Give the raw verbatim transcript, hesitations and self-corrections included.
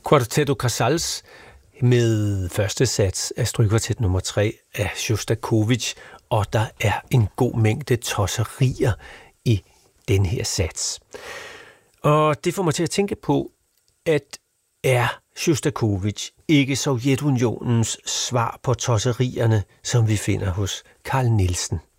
Quarteto Casals med første sats af strygkvartet nummer tre af Sjostakovitj, og der er en god mængde tosserier i den her sats. Og det får mig til at tænke på, at er Sjostakovitj ikke Sovjetunionens svar på tosserierne, som vi finder hos Carl Nielsen?